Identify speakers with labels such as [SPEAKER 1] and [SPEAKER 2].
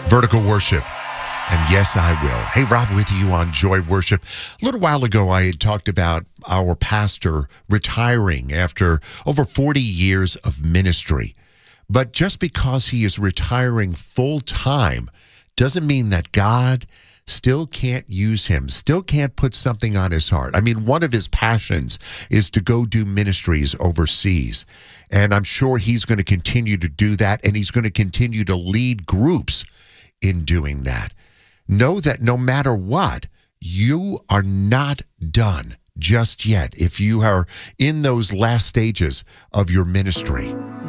[SPEAKER 1] Vertical worship. And yes, I will. Hey, Rob with you on Joy Worship. A little while ago, I had talked about our pastor retiring after over 40 years of ministry. But just because he is retiring full time doesn't mean that God still can't use him, still can't put something on his heart. I mean, one of his passions is to go do ministries overseas. And I'm sure he's going to continue to do that, and he's going to continue to lead groups in doing that. Know that no matter what, you are not done just yet if you are in those last stages of your ministry.